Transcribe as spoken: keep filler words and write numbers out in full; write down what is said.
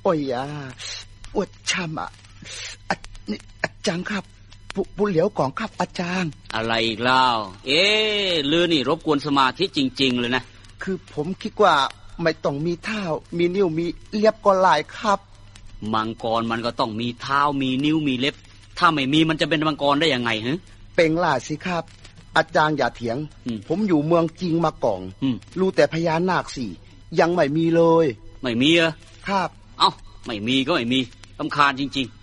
โอ้ยอ่ะปวดช้ำอ่ะนี่อาจารย์ครับปุปุเหลียวกล่องครับอาจารย์อะไรอีกเล่าเอ๊ะลือนี่รบกวนสมาธิจริงๆเลยนะคือผมคิดว่าไม่ต้องมีเท้ามีนิ้วมีเล็บก็หลายครับมังกรมันก็ต้องมีเท้ามีนิ้วมีเล็บถ้าไม่มีมันจะเป็นมังกรได้ยังไงฮะเป่งล่าสิครับอาจารย์อย่าเถียงผมอยู่เมืองจริงมาก่อนรู้แต่พญานาคสี่ยังไม่มีเลยไม่มีเหรอครับเอ้าไม่มีก็ไม่มีรำคาญจริง